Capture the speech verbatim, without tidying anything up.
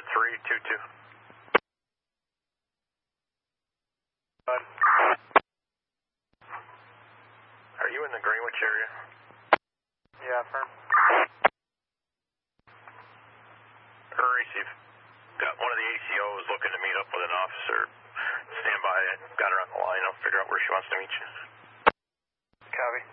three two two. Are you in the Greenwich area? Yeah, firm. Or receive. Got one of the A C Os looking to meet up with an officer. Stand by. Got her on the line. I'll figure out where she wants to meet you. Copy.